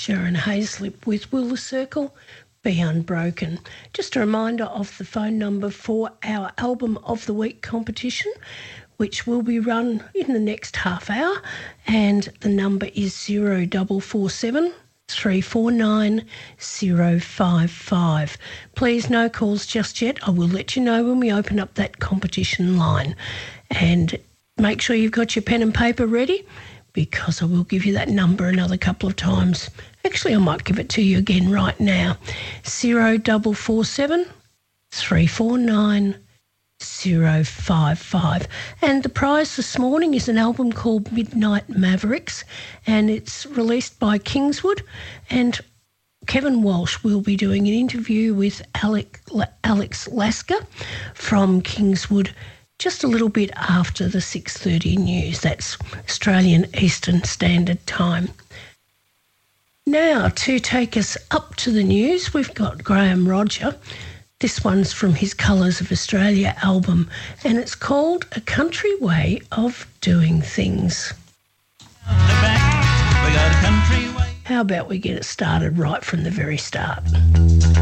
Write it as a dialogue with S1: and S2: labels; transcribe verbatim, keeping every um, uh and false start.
S1: Sharon Hazlip with Will the Circle Be Unbroken. Just a reminder of the phone number for our Album of the Week competition, which will be run in the next half hour, and the number is zero double four seven three four nine zero five five. Please, no calls just yet. I will let you know when we open up that competition line. And make sure you've got your pen and paper ready, because I will give you that number another couple of times. Actually, I might give it to you again right now. zero double four seven three four nine zero five five. And the prize this morning is an album called Midnight Mavericks, and it's released by Kingswood, and Kevin Walsh will be doing an interview with Alec, Alex Lasker from Kingswood just a little bit after the six thirty news. That's Australian Eastern Standard Time. Now, to take us up to the news, we've got Graham Rodger. This one's from his Colours of Australia album, and it's called A Country Way of Doing Things. How about we get it started right from the very start?